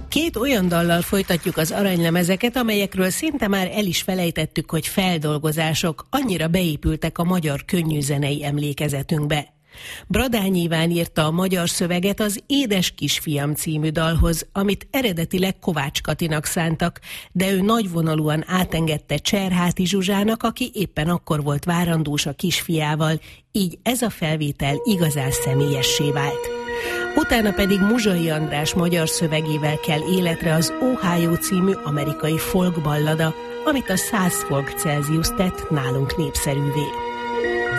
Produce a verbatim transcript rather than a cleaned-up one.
Két olyan dallal folytatjuk az aranylemezeket, amelyekről szinte már el is felejtettük, hogy feldolgozások, annyira beépültek a magyar könnyűzenei emlékezetünkbe. Bradány Iván írta a magyar szöveget az Édes kisfiam című dalhoz, amit eredetileg Kovács Katinak szántak, de ő nagyvonalúan átengedte Cserháti Zsuzsának, aki éppen akkor volt várandós a kisfiával, így ez a felvétel igazán személyessé vált. Utána pedig Muzsai András magyar szövegével kell életre az Ohio című amerikai folk ballada, amit a száz fok Celsius tett nálunk népszerűvé.